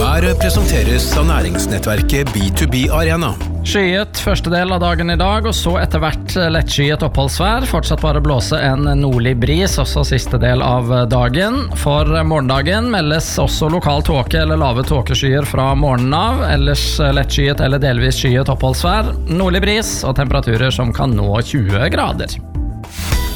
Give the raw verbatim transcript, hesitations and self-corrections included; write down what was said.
Været presenteres av næringsnettverket B to B Arena. Skyet første del av dagen i dag, og så etter hvert lettskyet oppholdsvær. Fortsatt bare blåse en nordlig bris, også siste del av dagen. For morgendagen meldes også lokal tåke eller lave tåkeskyer fra morgenen av. Ellers lettskyet eller delvis skyet oppholdsvær. Nordlig bris og temperaturer som kan nå tjue grader.